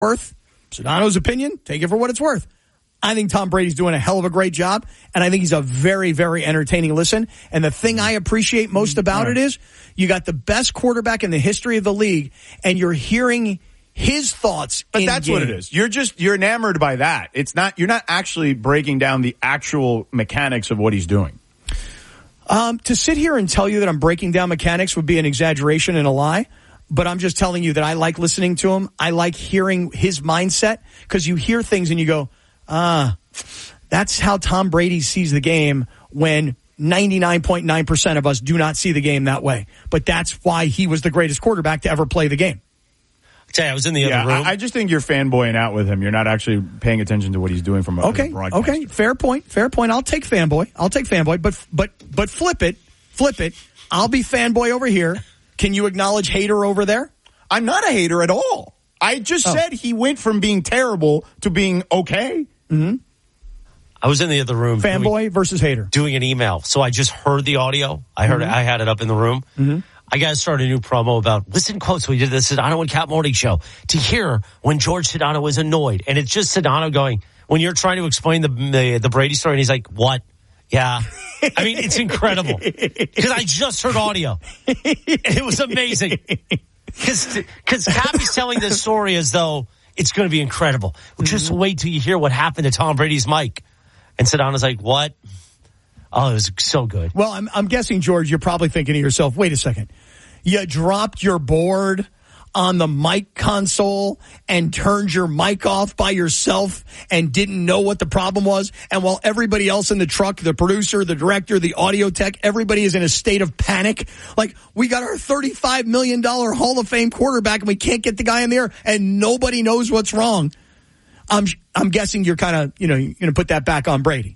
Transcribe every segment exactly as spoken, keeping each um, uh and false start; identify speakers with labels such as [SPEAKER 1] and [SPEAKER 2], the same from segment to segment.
[SPEAKER 1] worth. Sedano's opinion, take it for what it's worth. I think Tom Brady's doing a hell of a great job, and I think he's a very, very entertaining listen. And the thing I appreciate most about it is you got the best quarterback in the history of the league, and you're hearing his thoughts.
[SPEAKER 2] But
[SPEAKER 1] in
[SPEAKER 2] that's
[SPEAKER 1] game.
[SPEAKER 2] what it is. You're just you're enamored by that. It's not you're not actually breaking down the actual mechanics of what he's doing.
[SPEAKER 1] Um, to sit here and tell you that I'm breaking down mechanics would be an exaggeration and a lie. But I'm just telling you that I like listening to him. I like hearing his mindset because you hear things and you go, ah, that's how Tom Brady sees the game when ninety-nine point nine percent of us do not see the game that way. But that's why he was the greatest quarterback to ever play the game.
[SPEAKER 3] I tell you, I was in the
[SPEAKER 2] yeah,
[SPEAKER 3] other room.
[SPEAKER 2] I, I just think you're fanboying out with him. You're not actually paying attention to what he's doing from a
[SPEAKER 1] okay,
[SPEAKER 2] broadcast.
[SPEAKER 1] Okay, fair point, fair point. I'll take fanboy. I'll take fanboy. But but but flip it, flip it. I'll be fanboy over here. Can you acknowledge hater over there?
[SPEAKER 2] I'm not a hater at all. I just oh. said he went from being terrible to being okay.
[SPEAKER 1] Mm-hmm.
[SPEAKER 3] I was in the other room.
[SPEAKER 1] Fanboy doing, versus hater.
[SPEAKER 3] Doing an email. So I just heard the audio. I heard mm-hmm. it. I had it up in the room.
[SPEAKER 1] Mm-hmm.
[SPEAKER 3] I got to start a new promo about, listen, quotes. We did the Sedano and Cat Morning show to hear when George Sedano is annoyed. And it's just Sedano going, when you're trying to explain the, the, the Brady story, and he's like, what? Yeah. I mean, it's incredible. Because I just heard audio. It was amazing. Because Cappy's telling this story as though it's going to be incredible. Well, just mm-hmm. wait till you hear what happened to Tom Brady's mic. And Sedano's like, what? Oh, it was so good.
[SPEAKER 1] Well, I'm, I'm guessing, George, you're probably thinking to yourself, wait a second. You dropped your board on the mic console and turned your mic off by yourself and didn't know what the problem was. And while everybody else in the truck, the producer, the director, the audio tech, everybody is in a state of panic. Like, we got our thirty-five million dollars Hall of Fame quarterback and we can't get the guy in there and nobody knows what's wrong. I'm, I'm guessing you're kind of, you know, you're going to put that back on Brady.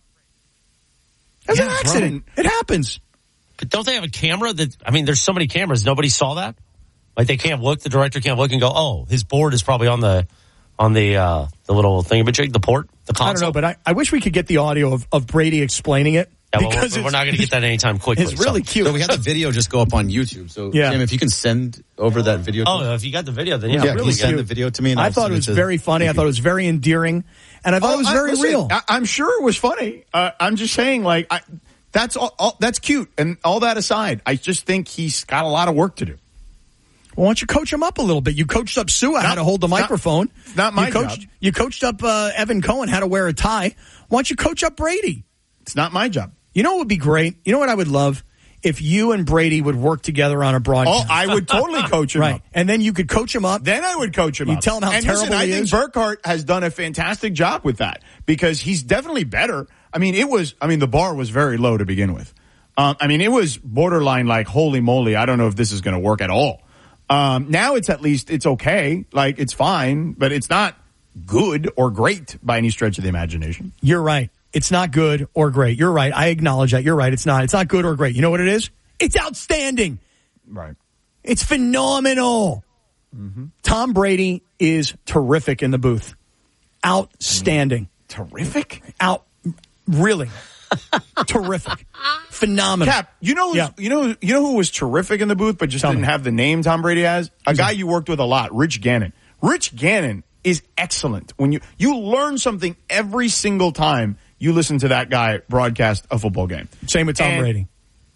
[SPEAKER 1] It's yeah, an accident. It happens.
[SPEAKER 3] But don't they have a camera that, I mean, there's so many cameras. Nobody saw that? Like, they can't look, the director can't look and go, oh, his board is probably on the, on the, uh, the little thingamajig, the port, the console.
[SPEAKER 1] I don't know, but I, I wish we could get the audio of, of Brady explaining it.
[SPEAKER 3] Yeah, well, because we're, we're not going to get that anytime quickly.
[SPEAKER 1] It's really
[SPEAKER 3] so.
[SPEAKER 1] cute.
[SPEAKER 4] So we had the video just go up on YouTube. So, yeah. Jim, if you can send over that video.
[SPEAKER 3] Oh, if you got the video, then yeah.
[SPEAKER 4] Yeah,
[SPEAKER 3] really
[SPEAKER 4] can you send the video to me? And
[SPEAKER 1] I
[SPEAKER 4] I'll
[SPEAKER 1] thought it was very funny. I thought it was very endearing. And I thought oh, it was very
[SPEAKER 2] I, listen,
[SPEAKER 1] real.
[SPEAKER 2] I, I'm sure it was funny. Uh, I'm just saying, like, I, that's all, all, that's cute. And all that aside, I just think he's got a lot of work to do.
[SPEAKER 1] Well, why don't you coach him up a little bit? You coached up Sua how to hold the microphone.
[SPEAKER 2] Not, not my
[SPEAKER 1] you coached,
[SPEAKER 2] job.
[SPEAKER 1] You coached up uh, Evan Cohen how to wear a tie. Why don't you coach up Brady?
[SPEAKER 2] It's not my job.
[SPEAKER 1] You know what would be great? You know what I would love? If you and Brady would work together on a broadcast.
[SPEAKER 2] Oh, I would totally coach him
[SPEAKER 1] right.
[SPEAKER 2] up.
[SPEAKER 1] And then you could coach him up.
[SPEAKER 2] Then I would coach him
[SPEAKER 1] you
[SPEAKER 2] up.
[SPEAKER 1] You tell him how
[SPEAKER 2] and
[SPEAKER 1] terrible
[SPEAKER 2] listen, I
[SPEAKER 1] he
[SPEAKER 2] think
[SPEAKER 1] is.
[SPEAKER 2] Burkhardt has done a fantastic job with that because he's definitely better. I mean, it was, I mean, the bar was very low to begin with. Um, I mean, it was borderline like, holy moly, I don't know if this is going to work at all. Um, now it's at least, it's okay. Like, it's fine, but it's not good or great by any stretch of the imagination.
[SPEAKER 1] You're right. It's not good or great. You're right. I acknowledge that. You're right. It's not. It's not good or great. You know what it is? It's outstanding.
[SPEAKER 2] Right.
[SPEAKER 1] It's phenomenal. Mm-hmm. Tom Brady is terrific in the booth. Outstanding.
[SPEAKER 2] I mean, terrific?
[SPEAKER 1] Out. Really. Terrific. Phenomenal.
[SPEAKER 2] Cap, you know, yeah. you know, you know who was terrific in the booth, but just
[SPEAKER 1] Tell
[SPEAKER 2] didn't
[SPEAKER 1] me.
[SPEAKER 2] have the name Tom Brady has? A
[SPEAKER 1] Who's
[SPEAKER 2] guy
[SPEAKER 1] that?
[SPEAKER 2] you worked with a lot, Rich Gannon. Rich Gannon is excellent. When you, you learn something every single time you listen to that guy broadcast a football game.
[SPEAKER 1] Same with Tom
[SPEAKER 2] and
[SPEAKER 1] Brady.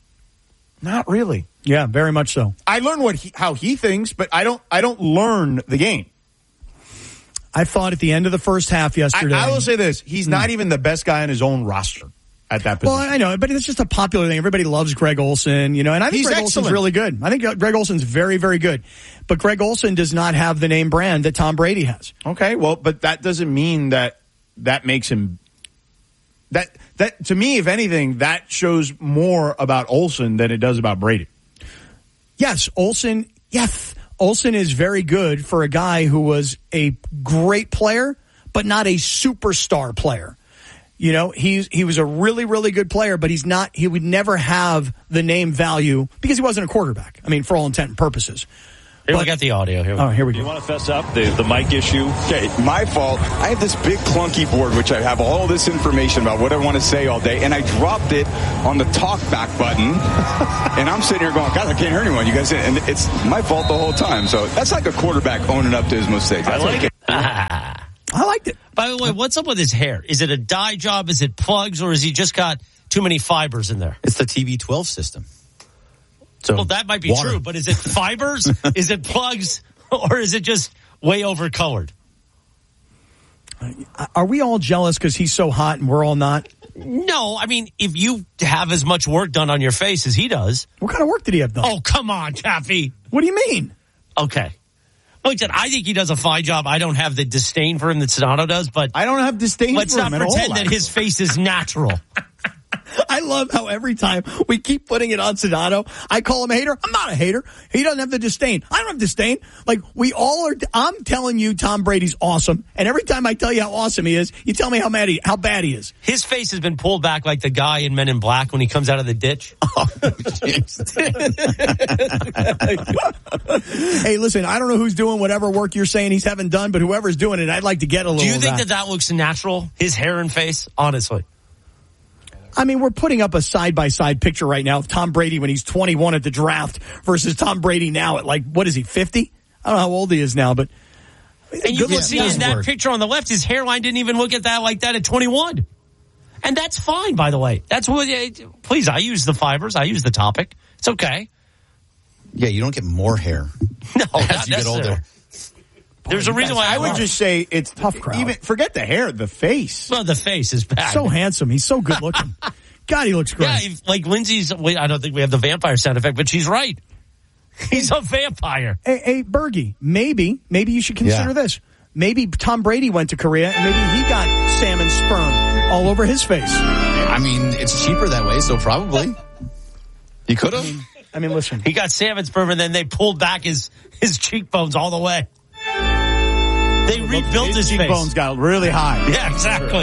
[SPEAKER 2] Not really.
[SPEAKER 1] Yeah, very much so.
[SPEAKER 2] I learn what he, how he thinks, but I don't, I don't learn the game.
[SPEAKER 1] I thought at the end of the first half yesterday.
[SPEAKER 2] I, I will say this. He's mm. not even the best guy on his own roster at that position.
[SPEAKER 1] Well, I know, but it's just a popular thing. Everybody loves Greg Olsen, you know, and I think
[SPEAKER 2] He's
[SPEAKER 1] Greg
[SPEAKER 2] excellent.
[SPEAKER 1] Olsen's really good. I think Greg Olsen's very, very good. But Greg Olsen does not have the name brand that Tom Brady has.
[SPEAKER 2] Okay, well, but that doesn't mean that that makes him that that to me, if anything, that shows more about Olsen than it does about Brady.
[SPEAKER 1] Yes, Olsen, yes. Olsen is very good for a guy who was a great player, but not a superstar player. You know, he's, he was a really, really good player, but he's not, he would never have the name value because he wasn't a quarterback. I mean, for all intent and purposes.
[SPEAKER 3] Here
[SPEAKER 1] but,
[SPEAKER 3] we got the audio. Here we,
[SPEAKER 1] oh, here we go.
[SPEAKER 5] You want to fess up the, the mic issue?
[SPEAKER 6] Okay, my fault. I have this big clunky board, which I have all this information about what I want to say all day, and I dropped it on the talk back button, and I'm sitting here going, God, I can't hear anyone. You guys, and it's my fault the whole time. So that's like a quarterback owning up to his mistakes. That's
[SPEAKER 5] I like
[SPEAKER 6] okay.
[SPEAKER 5] it.
[SPEAKER 1] liked it.
[SPEAKER 3] By the way, what's up with his hair? Is it a dye job? Is it plugs? Or has he just got too many fibers in there?
[SPEAKER 4] It's the T V twelve system. So
[SPEAKER 3] well, that might be
[SPEAKER 4] water.
[SPEAKER 3] true, but is it fibers? Is it plugs? Or is it just way overcolored?
[SPEAKER 1] Are we all jealous because he's so hot and we're all not?
[SPEAKER 3] No, I mean, if you have as much work done on your face as he does.
[SPEAKER 1] What kind of work did he have done?
[SPEAKER 3] Oh, come on, Cappy.
[SPEAKER 1] What do you mean?
[SPEAKER 3] Okay. Like I said, I think he does a fine job. I don't have the disdain for him that Sedano does, but
[SPEAKER 2] I don't have disdain
[SPEAKER 3] let's
[SPEAKER 2] for
[SPEAKER 3] not
[SPEAKER 2] him at all.
[SPEAKER 3] pretend that his face is natural.
[SPEAKER 1] I love how every time we keep putting it on Sedano, I call him a hater. I'm not a hater. He doesn't have the disdain. I don't have disdain. Like, we all are. I'm telling you Tom Brady's awesome. And every time I tell you how awesome he is, you tell me how mad he, how bad he is.
[SPEAKER 3] His face has been pulled back like the guy in Men in Black when he comes out of the ditch. Oh,
[SPEAKER 1] hey, listen, I don't know who's doing whatever work you're saying he's having done, but whoever's doing it, I'd like to get a little
[SPEAKER 3] Do you
[SPEAKER 1] of
[SPEAKER 3] think
[SPEAKER 1] that.
[SPEAKER 3] that that looks natural? His hair and face? Honestly.
[SPEAKER 1] I mean, we're putting up a side-by-side picture right now of Tom Brady when he's twenty-one at the draft versus Tom Brady now at, like, what is he, fifty? I don't know how old he is now, but...
[SPEAKER 3] And you can see in that picture on the left, his hairline didn't even look at that like that at twenty-one. And that's fine, by the way. That's what... Please, I use the fibers. I use the topic. It's okay.
[SPEAKER 4] Yeah, you don't get more hair.
[SPEAKER 3] No,
[SPEAKER 4] as
[SPEAKER 3] not
[SPEAKER 4] you get older.
[SPEAKER 3] There's a reason why
[SPEAKER 2] I would just say it's
[SPEAKER 1] tough crowd.
[SPEAKER 2] Even forget the hair, the face.
[SPEAKER 3] Well, the face is bad.
[SPEAKER 1] So handsome. He's so good looking. God, he looks great.
[SPEAKER 3] Yeah, like Lindsay's. I don't think we have the vampire sound effect, but she's right. He's a vampire.
[SPEAKER 1] Hey, hey Bergie, maybe, maybe you should consider
[SPEAKER 4] Yeah.
[SPEAKER 1] this. Maybe Tom Brady went to Korea and maybe he got salmon sperm all over his face.
[SPEAKER 4] I mean, it's cheaper that way, so probably. You could have.
[SPEAKER 1] I mean, listen.
[SPEAKER 3] He got salmon sperm and then they pulled back his, his cheekbones all the way. They rebuilt his,
[SPEAKER 2] his cheekbones
[SPEAKER 3] face.
[SPEAKER 2] got really high.
[SPEAKER 3] Yeah, exactly.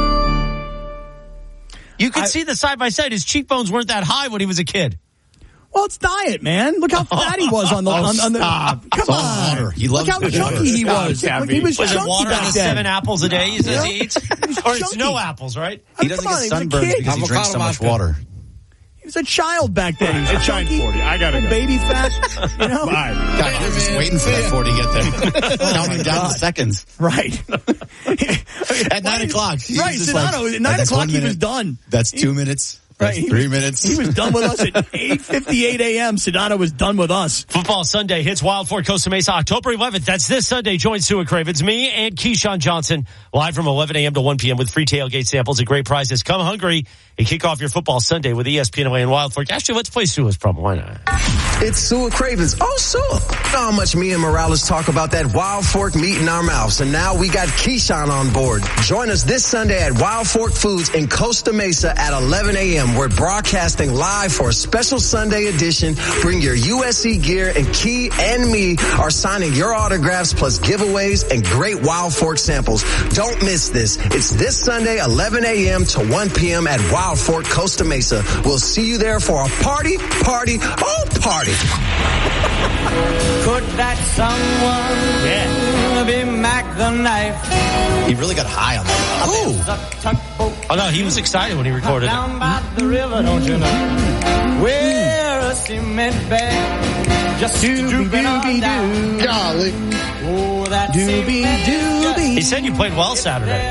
[SPEAKER 3] You could
[SPEAKER 1] I,
[SPEAKER 3] see the side by side. His cheekbones weren't that high when he was a kid.
[SPEAKER 1] Well, it's diet, man. Look how fat he was on the.
[SPEAKER 2] Oh,
[SPEAKER 1] on, on the
[SPEAKER 2] stop.
[SPEAKER 1] Come
[SPEAKER 4] It's all
[SPEAKER 1] on.
[SPEAKER 4] water. He
[SPEAKER 1] Look
[SPEAKER 4] loves
[SPEAKER 1] how
[SPEAKER 4] the
[SPEAKER 1] chunky
[SPEAKER 4] water.
[SPEAKER 1] he
[SPEAKER 2] Stop,
[SPEAKER 1] was.
[SPEAKER 2] Cappy.
[SPEAKER 1] Look, he was,
[SPEAKER 3] Was it
[SPEAKER 1] chunky
[SPEAKER 3] water
[SPEAKER 1] back
[SPEAKER 3] and the
[SPEAKER 1] then.
[SPEAKER 3] seven apples a day he says he eats? Or it's
[SPEAKER 1] chunky.
[SPEAKER 3] no apples, right?
[SPEAKER 1] I
[SPEAKER 4] He
[SPEAKER 1] mean,
[SPEAKER 4] doesn't
[SPEAKER 1] come on,
[SPEAKER 4] get
[SPEAKER 1] he was a
[SPEAKER 4] sunburned
[SPEAKER 1] kid.
[SPEAKER 4] because he drinks so much
[SPEAKER 7] vodka.
[SPEAKER 4] water.
[SPEAKER 1] He was a child back then. He was
[SPEAKER 2] It's
[SPEAKER 1] chunky.
[SPEAKER 2] nine forty. I gotta go.
[SPEAKER 1] Baby fat. You know?
[SPEAKER 2] Bye.
[SPEAKER 4] God, I was just waiting for that forty to get there. Counting down the seconds.
[SPEAKER 1] Right.
[SPEAKER 4] At nine o'clock. he
[SPEAKER 1] Right.
[SPEAKER 4] was just
[SPEAKER 1] Sedano,
[SPEAKER 4] like,
[SPEAKER 1] at nine
[SPEAKER 4] that's
[SPEAKER 1] o'clock
[SPEAKER 4] one
[SPEAKER 1] he was
[SPEAKER 4] minute.
[SPEAKER 1] done.
[SPEAKER 4] That's two minutes. That's
[SPEAKER 1] Right.
[SPEAKER 4] three minutes.
[SPEAKER 1] He was done with us at eight fifty-eight a.m. Sedano was done with us.
[SPEAKER 3] Football Sunday hits Wild Ford Costa Mesa October eleventh. That's this Sunday. Join Sue Cravens, me and Keyshawn Johnson live from eleven a.m. to one p.m. with free tailgate samples and great prizes. Come hungry and kick off your football Sunday with E S P N away in Wild Fork. Actually, let's play Sue's promo. Why not?
[SPEAKER 8] It's Sue Cravens. Oh, Sue. You know how much me and Morales talk about that Wild Fork meat in our mouths. And now we got Keyshawn on board. Join us this Sunday at Wild Fork Foods in Costa Mesa at eleven a.m. We're broadcasting live for a special Sunday edition. Bring your U S C gear, and Key and me are signing your autographs plus giveaways and great Wild Fork samples. Don't miss this. It's this Sunday, eleven a.m. to one p.m. at Wild Fork Costa Mesa. We'll see you there for a party, party, oh party.
[SPEAKER 9] Could that someone
[SPEAKER 3] Yeah.
[SPEAKER 9] be Mac the Knife?
[SPEAKER 4] He really got high on that.
[SPEAKER 9] Oh.
[SPEAKER 3] Oh, no, he was excited when he recorded it.
[SPEAKER 9] Down by the river, don't you know? Where a cement bag just drooping on down.
[SPEAKER 7] Golly.
[SPEAKER 9] Oh, that
[SPEAKER 1] Doobie doobie.
[SPEAKER 3] He said you played well Saturday.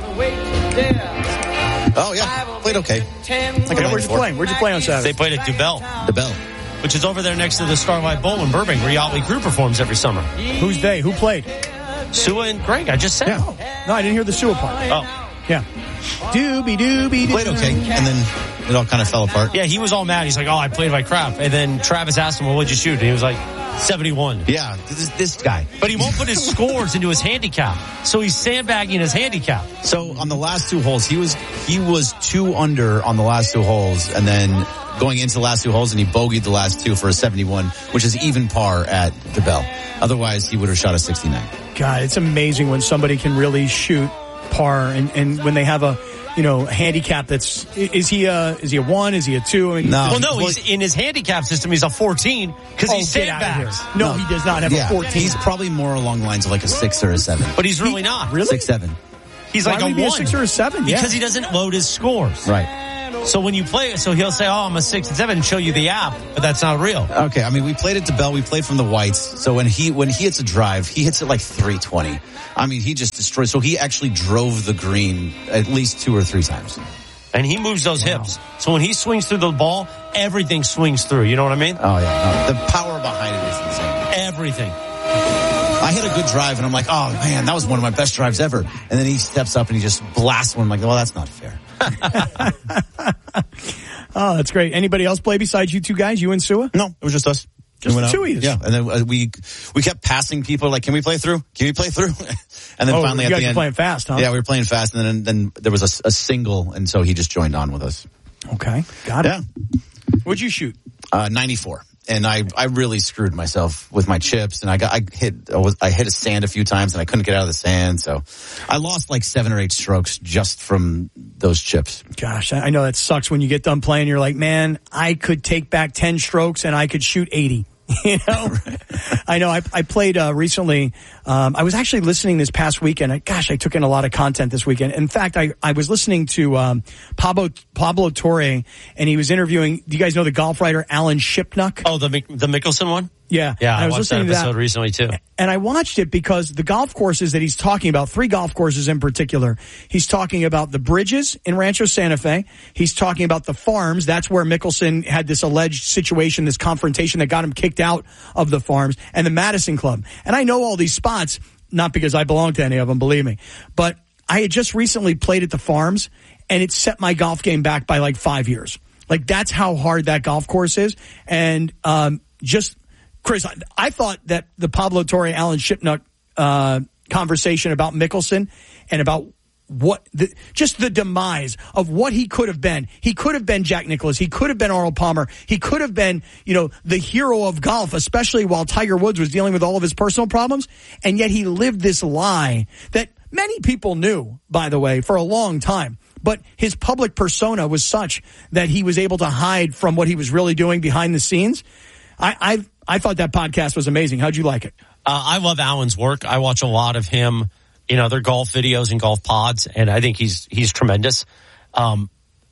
[SPEAKER 4] Oh, yeah. Played okay.
[SPEAKER 9] Like
[SPEAKER 1] Okay, where'd you play? Where'd you play on
[SPEAKER 3] They
[SPEAKER 1] Saturday?
[SPEAKER 3] played at Dubell,
[SPEAKER 4] The bell.
[SPEAKER 3] which is over there next to the Starlight Bowl in Burbank, where Yachtly Crew performs every summer.
[SPEAKER 1] Who's they? Who played?
[SPEAKER 3] Sue and Greg, I just said.
[SPEAKER 1] Yeah. No, I didn't hear the sewer part.
[SPEAKER 3] Oh,
[SPEAKER 1] Yeah. Doobie doobie
[SPEAKER 4] Played
[SPEAKER 1] doo.
[SPEAKER 4] okay. And then it all kind of fell apart.
[SPEAKER 3] yeah, he was all mad. He's like, oh, I played my crap. And then Travis asked him, well, what'd you shoot? And he was like, seventy-one.
[SPEAKER 4] Yeah, this, this guy.
[SPEAKER 3] But he won't put his scores into his handicap. So he's sandbagging his handicap.
[SPEAKER 4] So on the last two holes, he was he was two under on the last two holes, and then going into the last two holes, and he bogeyed the last two for a seventy-one, which is even par at the Bell. Otherwise, he would have shot a sixty-nine.
[SPEAKER 1] God, it's amazing when somebody can really shoot par, and, and when they have a, you know, handicap that's, is he a, is he a one? Is he a two? I mean,
[SPEAKER 4] No.
[SPEAKER 3] Well, no, he's in his handicap system. He's a fourteen because
[SPEAKER 1] oh,
[SPEAKER 3] he's
[SPEAKER 1] get out of
[SPEAKER 3] sandbags.
[SPEAKER 1] here. No, he does not have
[SPEAKER 4] Yeah,
[SPEAKER 1] a fourteen.
[SPEAKER 4] he's probably more along the lines of like a six or a seven.
[SPEAKER 3] But he's really not.
[SPEAKER 1] Really?
[SPEAKER 4] Six, seven.
[SPEAKER 3] He's
[SPEAKER 1] Why
[SPEAKER 3] like
[SPEAKER 1] would
[SPEAKER 3] a
[SPEAKER 1] he be a
[SPEAKER 3] one.
[SPEAKER 1] six or a seven?
[SPEAKER 3] Because
[SPEAKER 1] Yeah.
[SPEAKER 3] he doesn't load his scores.
[SPEAKER 4] Right.
[SPEAKER 3] So when you play, so he'll say, "Oh, I'm a six and seven," and show you the app, but that's not real.
[SPEAKER 4] Okay, I mean, we played at DeBell. We played from the whites. So when he when he hits a drive, he hits it like three twenty. I mean, he just destroyed. So he actually drove the green at least two or three times.
[SPEAKER 3] And he moves those wow. hips. So when he swings through the ball, everything swings through. You know what I mean?
[SPEAKER 4] Oh, yeah. No, the power behind it is insane.
[SPEAKER 3] Everything.
[SPEAKER 4] I hit a good drive, and I'm like, oh, man, that was one of my best drives ever. And then he steps up and he just blasts one. I'm like, well, that's not fair.
[SPEAKER 1] Oh, that's great. Anybody else play besides you two guys, you and Sua?
[SPEAKER 4] No, it was just us.
[SPEAKER 1] Just the two of you?
[SPEAKER 4] Yeah, and then uh, we we kept passing people like, can we play through? Can we play through? And then
[SPEAKER 1] oh,
[SPEAKER 4] finally
[SPEAKER 1] you
[SPEAKER 4] at
[SPEAKER 1] guys
[SPEAKER 4] the
[SPEAKER 1] were
[SPEAKER 4] end,
[SPEAKER 1] playing fast, huh?
[SPEAKER 4] Yeah, we were playing fast, and then then there was a, a single, and so he just joined on with us.
[SPEAKER 1] Okay, got it.
[SPEAKER 4] Yeah.
[SPEAKER 1] What'd you shoot?
[SPEAKER 4] Uh, ninety-four. And I, I really screwed myself with my chips, and I got I hit I, was, I hit a sand a few times, and I couldn't get out of the sand, so I lost like seven or eight strokes just from those chips.
[SPEAKER 1] Gosh, I know that sucks when you get done playing. You're like, man, I could take back ten strokes, and I could shoot eighty. You know, I know. I, I played uh, recently. Um, I was actually listening this past weekend. I, gosh, I took in a lot of content this weekend. In fact, I, I was listening to um, Pablo Pablo Torre, and he was interviewing. Do you guys know the golf writer Alan Shipnuck?
[SPEAKER 3] Oh, the the Mickelson one.
[SPEAKER 1] Yeah,
[SPEAKER 3] yeah.
[SPEAKER 1] I,
[SPEAKER 3] I
[SPEAKER 1] was
[SPEAKER 3] watched that
[SPEAKER 1] listening
[SPEAKER 3] episode
[SPEAKER 1] to that
[SPEAKER 3] recently too.
[SPEAKER 1] And I watched it because the golf courses that he's talking about, three golf courses in particular, he's talking about the Bridges in Rancho Santa Fe. He's talking about the Farms. That's where Mickelson had this alleged situation, this confrontation that got him kicked out of the Farms, and the Madison Club. And I know all these spots, not because I belong to any of them, believe me, but I had just recently played at the Farms, and it set my golf game back by like five years. Like, that's how hard that golf course is. And um just Chris, I, I thought that the Pablo Torre, Alan Shipnuck uh, conversation about Mickelson and about what the, just the demise of what he could have been. He could have been Jack Nicklaus. He could have been Arnold Palmer. He could have been, you know, the hero of golf, especially while Tiger Woods was dealing with all of his personal problems. And yet he lived this lie that many people knew, by the way, for a long time. But his public persona was such that he was able to hide from what he was really doing behind the scenes. I, I I thought that podcast was amazing. How'd you like it?
[SPEAKER 3] Uh, I love Alan's work. I watch a lot of him in other golf videos and golf pods, and I think he's he's tremendous. Um,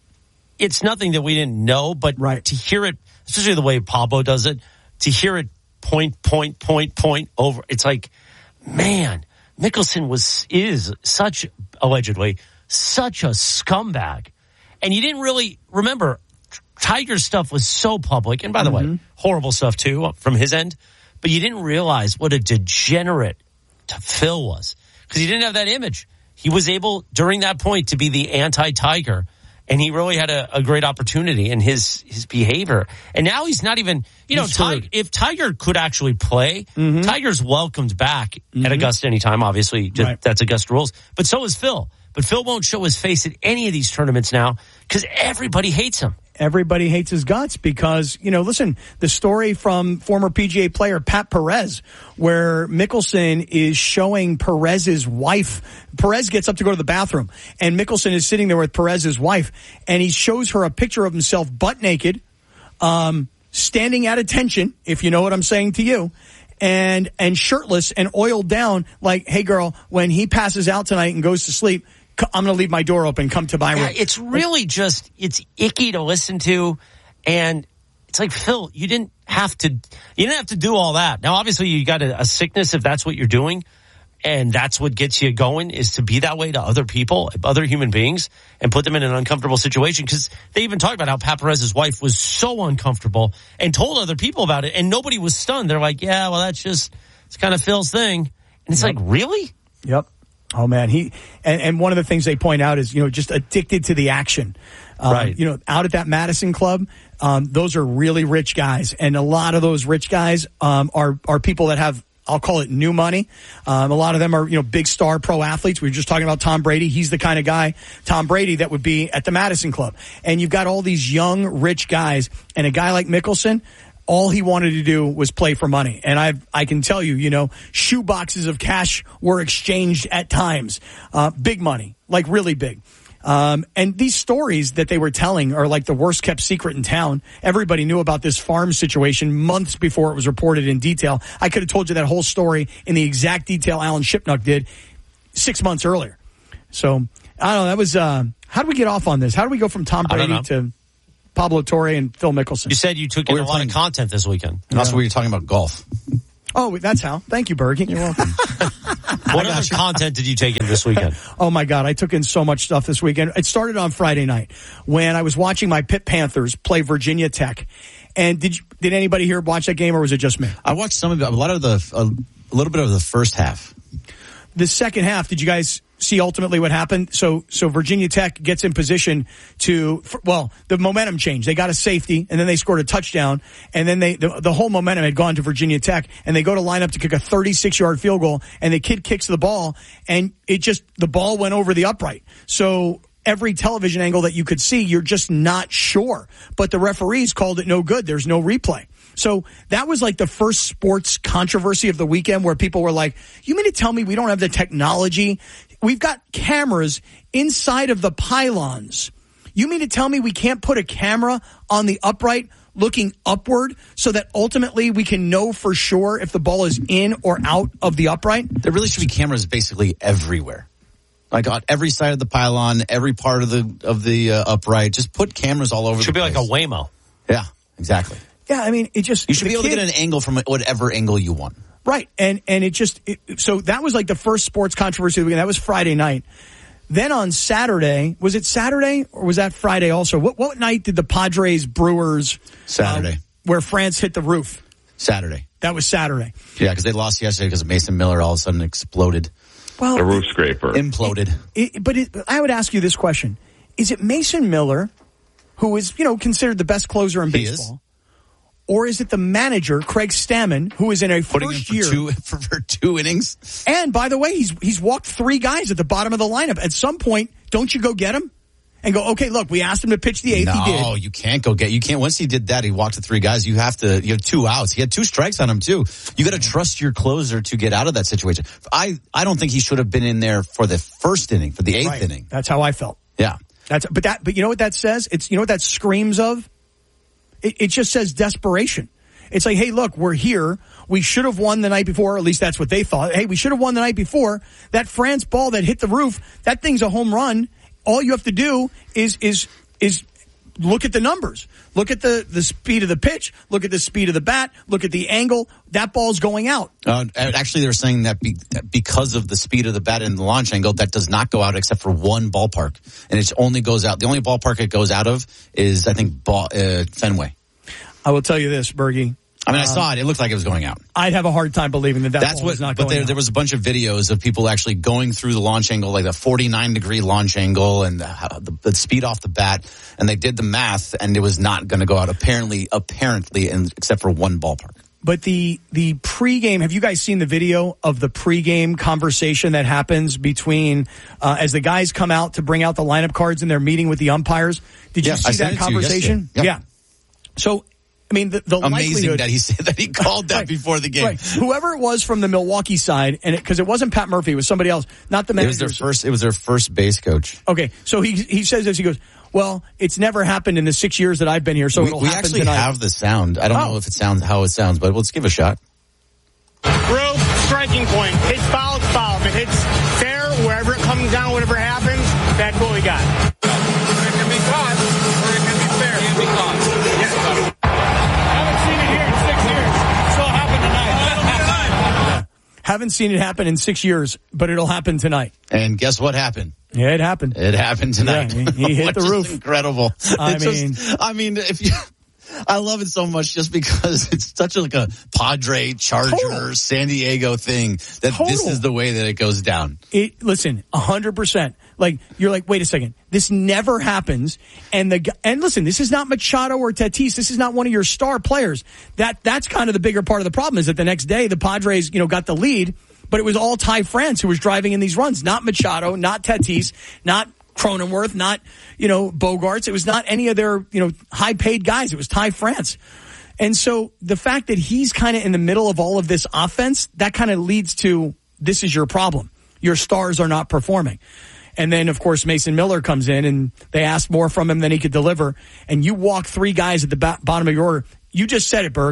[SPEAKER 3] it's nothing that we didn't know, but
[SPEAKER 1] right.
[SPEAKER 3] to hear it, especially the way Pablo does it, to hear it point, point, point, point over, it's like, man, Mickelson was is such, allegedly, such a scumbag. And you didn't really remember, Tiger's stuff was so public, and by the mm-hmm. way, horrible stuff too from his end, but you didn't realize what a degenerate Phil was, because he didn't have that image. He was able, during that point, to be the anti-Tiger, and he really had a, a great opportunity in his, his behavior. And now he's not even, you know, Tiger, if Tiger could actually play, mm-hmm. Tiger's welcomed back mm-hmm. at Augusta anytime, obviously, just, right. that's Augusta rules, but so is Phil. But Phil won't show his face at any of these tournaments now because everybody hates him.
[SPEAKER 1] Everybody hates his guts because, you know, listen, the story from former P G A player Pat Perez, where Mickelson is showing Perez's wife. Perez gets up to go to the bathroom, and Mickelson is sitting there with Perez's wife, and he shows her a picture of himself butt naked, um, standing at attention, if you know what I'm saying to you, and and shirtless and oiled down, like, hey, girl, when he passes out tonight and goes to sleep, I'm going to leave my door open. Come to my room.
[SPEAKER 3] Yeah, it's really just, it's icky to listen to. And it's like, Phil, you didn't have to, you didn't have to do all that. Now, obviously, you got a, a sickness if that's what you're doing. And that's what gets you going, is to be that way to other people, other human beings, and put them in an uncomfortable situation. Because they even talked about how Pat Perez's wife was so uncomfortable and told other people about it. And nobody was stunned. They're like, yeah, well, that's just, it's kind of Phil's thing. And it's yep. like, really?
[SPEAKER 1] Yep. Oh man, he and, and one of the things they point out is, you know, just addicted to the action. Um,
[SPEAKER 3] right.
[SPEAKER 1] You know, out at that Madison Club, um, those are really rich guys, and a lot of those rich guys um, are are people that have, I'll call it, new money. Um, a lot of them are, you know, big star pro athletes. We were just talking about Tom Brady. He's the kind of guy, Tom Brady, that would be at the Madison Club. And you've got all these young, rich guys, and a guy like Mickelson, all he wanted to do was play for money. And I I can tell you, you know, shoe boxes of cash were exchanged at times. Uh, big money, like really big. Um, and these stories that they were telling are like the worst kept secret in town. Everybody knew about this farm situation months before it was reported in detail. I could have told you that whole story in the exact detail Alan Shipnuck did six months earlier. So, I don't know, that was, uh, how How do we get off on this? How do we go from Tom
[SPEAKER 3] I don't
[SPEAKER 1] Brady
[SPEAKER 3] know.
[SPEAKER 1] to Pablo Torre and Phil Mickelson?
[SPEAKER 3] You said you took in
[SPEAKER 4] We
[SPEAKER 3] a
[SPEAKER 4] were
[SPEAKER 3] lot
[SPEAKER 4] playing-
[SPEAKER 3] of content this weekend.
[SPEAKER 4] And also, we were talking about golf.
[SPEAKER 1] Oh, that's how. Thank you, Bergie. You're welcome.
[SPEAKER 3] What other content did you take in this weekend?
[SPEAKER 1] Oh my God, I took in so much stuff this weekend. It started on Friday night when I was watching my Pitt Panthers play Virginia Tech. And did you, did anybody here watch that game, or was it just me?
[SPEAKER 4] I watched some of it, a lot of the, a, a little bit of the first half.
[SPEAKER 1] The second half, did you guys see ultimately what happened? So, so Virginia Tech gets in position to, well, the momentum changed. They got a safety, and then they scored a touchdown, and then they, the, the whole momentum had gone to Virginia Tech, and they go to line up to kick a thirty-six yard field goal, and the kid kicks the ball, and it just, the ball went over the upright. So, every television angle that you could see, you're just not sure. But the referees called it no good. There's no replay. So that was like the first sports controversy of the weekend where people were like, you mean to tell me we don't have the technology? We've got cameras inside of the pylons. You mean to tell me we can't put a camera on the upright looking upward so that ultimately we can know for sure if the ball is in or out of the upright?
[SPEAKER 4] There really should be cameras basically everywhere. Like on every side of the pylon, every part of the of the uh, upright. Just put cameras all over.
[SPEAKER 3] Should
[SPEAKER 4] the
[SPEAKER 3] be
[SPEAKER 4] place.
[SPEAKER 3] like a Waymo.
[SPEAKER 4] Yeah, exactly.
[SPEAKER 1] Yeah, I mean, it just...
[SPEAKER 4] You should be able
[SPEAKER 1] kid,
[SPEAKER 4] to get an angle from whatever angle you want.
[SPEAKER 1] Right, and and it just... It, so that was like the first sports controversy of the weekend. That was Friday night. Then on Saturday, was it Saturday or was that Friday also? What what night did the Padres Brewers...
[SPEAKER 4] Saturday.
[SPEAKER 1] Uh, where France hit the roof?
[SPEAKER 4] Saturday.
[SPEAKER 1] That was Saturday.
[SPEAKER 4] Yeah, because they lost yesterday because Mason Miller all of a sudden exploded.
[SPEAKER 1] Well,
[SPEAKER 5] A roof scraper.
[SPEAKER 4] Imploded.
[SPEAKER 1] It, but it, I would ask you this question. Is it Mason Miller, who is, you know, considered the best closer in
[SPEAKER 4] He
[SPEAKER 1] baseball?
[SPEAKER 4] is.
[SPEAKER 1] Or is it the manager, Craig Stammen, who is in a
[SPEAKER 4] Putting
[SPEAKER 1] first
[SPEAKER 4] him
[SPEAKER 1] year?
[SPEAKER 4] for two, for, for two innings.
[SPEAKER 1] And by the way, he's he's walked three guys at the bottom of the lineup. At some point, don't you go get him? And go, okay, look, we asked him to pitch the eighth.
[SPEAKER 4] No,
[SPEAKER 1] he did.
[SPEAKER 4] you can't go get, you can't, once he did that, he walked to three guys, you have to, you have two outs. He had two strikes on him too. You got to trust your closer to get out of that situation. I, I don't think he should have been in there for the first inning, for the eighth
[SPEAKER 1] Right.
[SPEAKER 4] inning.
[SPEAKER 1] That's how I felt.
[SPEAKER 4] Yeah.
[SPEAKER 1] That's but that but you know what that says? It's you know what that screams of? It, it just says desperation. It's like, hey, look, we're here. We should have won the night before, or at least that's what they thought. Hey, we should have won the night before. That France ball that hit the roof, that thing's a home run. All you have to do is is is look at the numbers. Look at the, the speed of the pitch. Look at the speed of the bat. Look at the angle. That ball's going out.
[SPEAKER 4] Uh, actually, they're saying that, be, that because of the speed of the bat and the launch angle, that does not go out except for one ballpark. And it only goes out, the only ballpark it goes out of is, I think, ball, uh, Fenway.
[SPEAKER 1] I will tell you this, Bergie.
[SPEAKER 4] I mean, I saw it. It looked like it was going out.
[SPEAKER 1] I'd have a hard time believing that that
[SPEAKER 4] That's
[SPEAKER 1] ball
[SPEAKER 4] what,
[SPEAKER 1] is not
[SPEAKER 4] but
[SPEAKER 1] going
[SPEAKER 4] there,
[SPEAKER 1] out.
[SPEAKER 4] there was a bunch of videos of people actually going through the launch angle, like the forty-nine degree launch angle and the, the, the speed off the bat. And they did the math and it was not going to go out apparently, apparently, and except for one ballpark.
[SPEAKER 1] But the the pregame, have you guys seen the video of the pregame conversation that happens between uh, as the guys come out to bring out the lineup cards and they're meeting with the umpires? Did you
[SPEAKER 4] Yeah,
[SPEAKER 1] see
[SPEAKER 4] I sent
[SPEAKER 1] that
[SPEAKER 4] it to you
[SPEAKER 1] conversation?
[SPEAKER 4] yesterday. Yep.
[SPEAKER 1] Yeah. So, I mean, the, the
[SPEAKER 4] Amazing
[SPEAKER 1] likelihood
[SPEAKER 4] that he said that he called that
[SPEAKER 1] Right.
[SPEAKER 4] before the game.
[SPEAKER 1] Right. Whoever it was from the Milwaukee side, and because it, it wasn't Pat Murphy, it was somebody else, not the
[SPEAKER 4] It
[SPEAKER 1] manager.
[SPEAKER 4] was their first. It was their first base coach.
[SPEAKER 1] Okay, so he he says this. He goes, "Well, it's never happened in the six years that I've been here, so
[SPEAKER 4] we
[SPEAKER 1] it'll
[SPEAKER 4] we
[SPEAKER 1] happen
[SPEAKER 4] actually
[SPEAKER 1] tonight."
[SPEAKER 4] have the sound. I don't
[SPEAKER 1] Oh.
[SPEAKER 4] know if it sounds how it sounds, but let's give it a shot.
[SPEAKER 7] Rope, striking point. Hits foul, it's foul. If it hits fair, wherever it comes down, whatever happens, that's what we got. It can be caught, or it can be fair. It can be caught. Yes. Haven't seen it here in six years. Still happen tonight.
[SPEAKER 1] Haven't seen it happen in six years, but it'll happen tonight.
[SPEAKER 4] And guess what happened?
[SPEAKER 1] Yeah, it happened.
[SPEAKER 4] It happened tonight.
[SPEAKER 1] Yeah, he, he hit
[SPEAKER 4] Which
[SPEAKER 1] the
[SPEAKER 4] is
[SPEAKER 1] roof.
[SPEAKER 4] Incredible.
[SPEAKER 1] I
[SPEAKER 4] It's
[SPEAKER 1] mean,
[SPEAKER 4] just, I mean, if you, I love it so much just because it's such a, like a Padre, Charger,
[SPEAKER 1] Total.
[SPEAKER 4] San Diego thing that
[SPEAKER 1] Total.
[SPEAKER 4] this is the way that it goes down.
[SPEAKER 1] it, listen, a hundred percent. Like, you're like, wait a second. This never happens. And the, gu- and listen, this is not Machado or Tatis. This is not one of your star players. That, that's kind of the bigger part of the problem is that the next day the Padres, you know, got the lead, but it was all Ty France who was driving in these runs, not Machado, not Tatis, not Cronenworth, not, you know, Bogarts. It was not any of their, you know, high paid guys. It was Ty France. And so the fact that he's kind of in the middle of all of this offense, that kind of leads to this is your problem. Your stars are not performing. And then, of course, Mason Miller comes in and they asked more from him than he could deliver. And you walk three guys at the ba- bottom of your order. You just said it, Berg.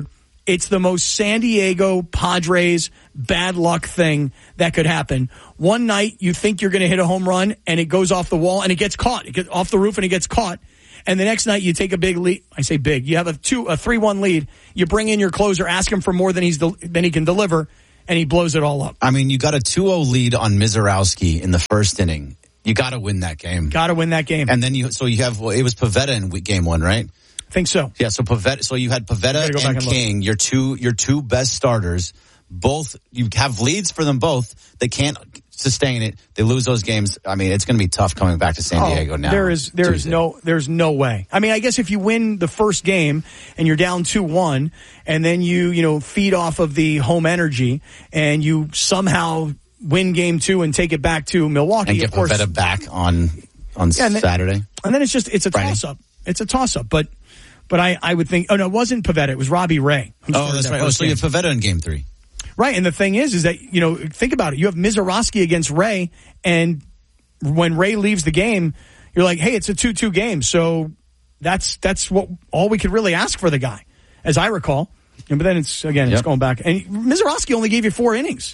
[SPEAKER 1] It's the most San Diego Padres bad luck thing that could happen. One night you think you're going to hit a home run and it goes off the wall and it gets caught. It gets off the roof and it gets caught. And the next night you take a big lead. I say big. You have a two, a three one lead. You bring in your closer, ask him for more than he's than he can deliver, and he blows it all up.
[SPEAKER 4] I mean, you got a two oh lead on Mizorowski in the first inning. You got to win that game.
[SPEAKER 1] Got to win that game.
[SPEAKER 4] And then you, so you have, well, it was Pivetta in game one, right?
[SPEAKER 1] I think so.
[SPEAKER 4] Yeah, so Pivetta, so you had Pivetta
[SPEAKER 1] go
[SPEAKER 4] and
[SPEAKER 1] and
[SPEAKER 4] King, your two, your two best starters. Both, you have leads for them both. They can't sustain it. They lose those games. I mean, it's going to be tough coming back to San
[SPEAKER 1] oh,
[SPEAKER 4] Diego now.
[SPEAKER 1] There is, there is
[SPEAKER 4] Tuesday.
[SPEAKER 1] no, there's no way. I mean, I guess if you win the first game and you're down two one, and then you, you know, feed off of the home energy, and you somehow win game two and take it back to Milwaukee,
[SPEAKER 4] and get
[SPEAKER 1] of course,
[SPEAKER 4] Pivetta back on on
[SPEAKER 1] yeah, and then,
[SPEAKER 4] Saturday.
[SPEAKER 1] And then it's just it's a
[SPEAKER 4] Friday.
[SPEAKER 1] toss up. It's a toss up, but but I, I would think. Oh no, it wasn't Pivetta. It was Robbie Ray. who
[SPEAKER 4] Oh,
[SPEAKER 1] scored
[SPEAKER 4] that's
[SPEAKER 1] that
[SPEAKER 4] right. Oh,
[SPEAKER 1] first
[SPEAKER 4] so you
[SPEAKER 1] game.
[SPEAKER 4] have Pivetta in game three.
[SPEAKER 1] Right, and the thing is, is that, you know, think about it. You have Mizorowski against Ray, and when Ray leaves the game, you're like, hey, it's a two two game. So that's that's what all we could really ask for the guy, as I recall. But then it's, again,
[SPEAKER 4] Yep.
[SPEAKER 1] it's going back. And Mizorowski only gave you four innings.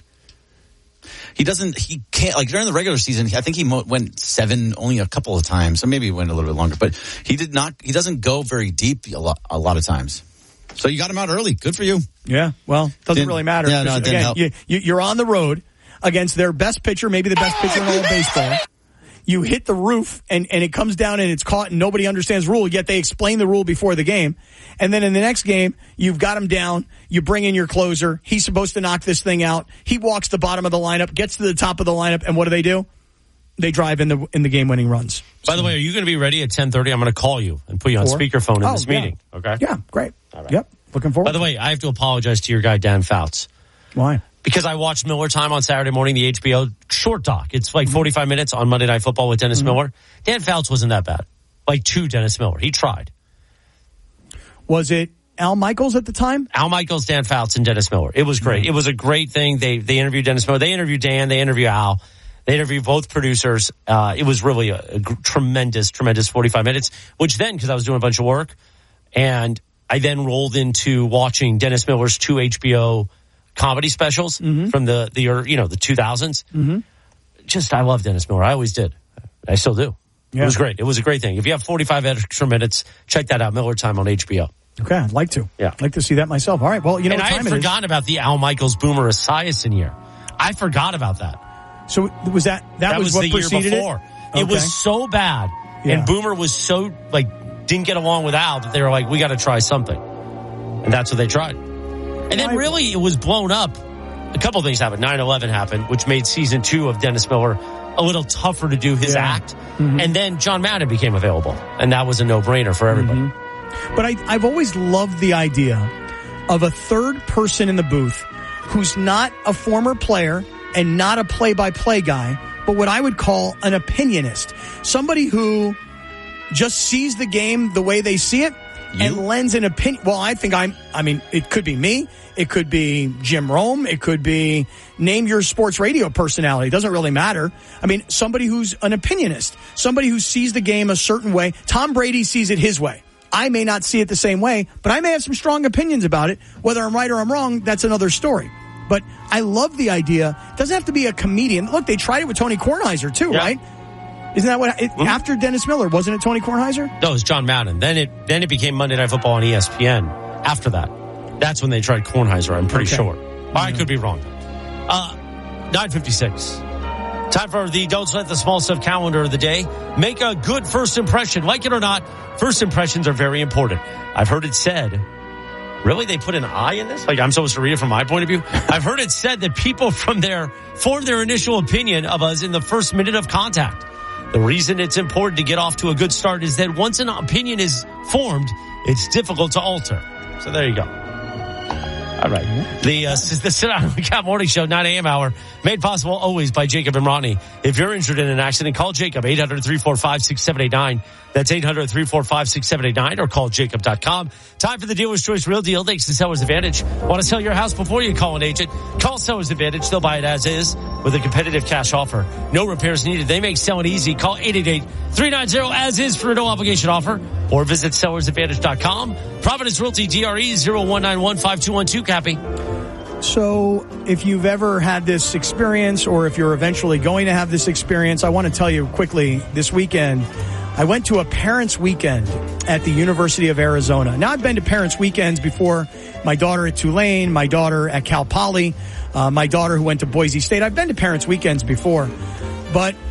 [SPEAKER 4] He doesn't, he can't, like during the regular season, I think he mo- went seven only a couple of times. So maybe he went a little bit longer, but he did not, he doesn't go very deep a lot, a lot of times. So you got him out early. Good for you.
[SPEAKER 1] Yeah, well, doesn't
[SPEAKER 4] Didn't-
[SPEAKER 1] really matter.
[SPEAKER 4] yeah, no, it didn't
[SPEAKER 1] Again,
[SPEAKER 4] help.
[SPEAKER 1] you, you, you're on the road against their best pitcher, maybe the best pitcher in all of baseball. You hit the roof, and, and it comes down and it's caught, and nobody understands the rule, yet they explain the rule before the game. And then in the next game, you've got him down, you bring in your closer, he's supposed to knock this thing out, he walks the bottom of the lineup, gets to the top of the lineup, and what do they do? They drive in the in the game-winning runs.
[SPEAKER 3] By the way, are you going to be ready at ten thirty? I'm going to call you and put you on
[SPEAKER 1] Four.
[SPEAKER 3] speakerphone in
[SPEAKER 1] Oh,
[SPEAKER 3] this
[SPEAKER 1] yeah.
[SPEAKER 3] meeting. Okay?
[SPEAKER 1] Yeah, great.
[SPEAKER 3] All right.
[SPEAKER 1] Yep, looking forward.
[SPEAKER 3] By the way, I have to apologize to your guy, Dan Fouts.
[SPEAKER 1] Why?
[SPEAKER 3] Because I watched Miller Time on Saturday morning, the H B O short doc. It's like forty-five minutes on Monday Night Football with Dennis
[SPEAKER 1] Mm-hmm.
[SPEAKER 3] Miller. Dan Fouts wasn't that bad. Like to Dennis Miller. He tried.
[SPEAKER 1] Was it Al Michaels at the time?
[SPEAKER 3] Al Michaels, Dan Fouts, and Dennis Miller. It was great. It was a great thing. They they interviewed Dennis Miller. They interviewed Dan. They interviewed Al. They interviewed both producers. Uh, it was really a, a g- tremendous, tremendous forty-five minutes, which then, because I was doing a bunch of work, and I then rolled into watching Dennis Miller's two H B O comedy specials
[SPEAKER 1] Mm-hmm.
[SPEAKER 3] from the, the, you know, the two thousands. Mm-hmm. Just, I love Dennis Miller. I always did. I still do.
[SPEAKER 1] Yeah.
[SPEAKER 3] It was great. It was a great thing. If you have forty-five extra minutes, check that out. Miller Time on H B O.
[SPEAKER 1] Okay, I'd like to.
[SPEAKER 3] Yeah.
[SPEAKER 1] I'd like to see that myself. All right, well, you know
[SPEAKER 3] And
[SPEAKER 1] what
[SPEAKER 3] I
[SPEAKER 1] time
[SPEAKER 3] had
[SPEAKER 1] it is.
[SPEAKER 3] forgotten about the Al Michaels Boomer Esiason year. I forgot about that.
[SPEAKER 1] So was that, that,
[SPEAKER 3] That
[SPEAKER 1] was,
[SPEAKER 3] was
[SPEAKER 1] what
[SPEAKER 3] the year
[SPEAKER 1] preceded
[SPEAKER 3] before.
[SPEAKER 1] it?
[SPEAKER 3] It
[SPEAKER 1] Okay.
[SPEAKER 3] was so bad.
[SPEAKER 1] Yeah.
[SPEAKER 3] And Boomer was so, like, didn't get along with Al that they were like, we got to try something. And that's what they tried. And then
[SPEAKER 1] I-
[SPEAKER 3] really it was blown up. A couple of things happened. nine eleven happened, which made season two of Dennis Miller a little tougher to do his
[SPEAKER 1] Yeah.
[SPEAKER 3] act. And then John Madden became available. And that was a no-brainer for everybody.
[SPEAKER 1] Mm-hmm. But I, I've always loved the idea of a third person in the booth who's not a former player and not a play-by-play guy, but what I would call an opinionist. Somebody who just sees the game the way they see it and lends an opinion. Well, I think I'm, I mean, it could be me. It could be Jim Rome. It could be name your sports radio personality. It doesn't really matter. I mean, somebody who's an opinionist, somebody who sees the game a certain way. Tom Brady sees it his way. I may not see it the same way, but I may have some strong opinions about it. Whether I'm right or I'm wrong, that's another story. But I love the idea. It doesn't have to be a comedian. Look, they tried it with Tony Kornheiser too,
[SPEAKER 3] Yeah.
[SPEAKER 1] right? Isn't that what, it,
[SPEAKER 3] Mm-hmm.
[SPEAKER 1] after Dennis Miller, wasn't it Tony Kornheiser?
[SPEAKER 3] No, it was John Madden. Then it then it became Monday Night Football on E S P N after that. That's when they tried Kornheiser, I'm pretty
[SPEAKER 1] Okay.
[SPEAKER 3] sure. Or I could be wrong. Uh, nine fifty-six. Time for the Don't Sweat the Small Stuff calendar of the day. Make a good first impression. Like it or not, first impressions are very important. I've heard it said, really, they put an I in this? Like I'm supposed to read it from my point of view? I've heard it said that people from their form their initial opinion of us in the first minute of contact. The reason it's important to get off to a good start is that once an opinion is formed, it's difficult to alter. So there you go. All right. The, uh, the Sit Down with Cat Morning Show, nine a.m. hour, made possible always by Jacob and Ronnie. If you're injured in an accident, call Jacob, eight hundred, three four five, six seven eight nine. That's eight hundred, three four five, six seven eight nine or call jacob dot com. Time for the Dealer's Choice Real Deal. Thanks to Seller's Advantage. Want to sell your house before you call an agent? Call Seller's Advantage. They'll buy it as is with a competitive cash offer. No repairs needed. They make selling easy. Call eight eight eight, three nine zero, as is for a no obligation offer or visit sellers advantage dot com. Providence Realty, D R E zero one nine one five two one two, Cappy.
[SPEAKER 1] So if you've ever had this experience or if you're eventually going to have this experience, I want to tell you quickly, this weekend, I went to a parents' weekend at the University of Arizona. Now, I've been to parents' weekends before. My daughter at Tulane, my daughter at Cal Poly, uh, my daughter who went to Boise State. I've been to parents' weekends before. But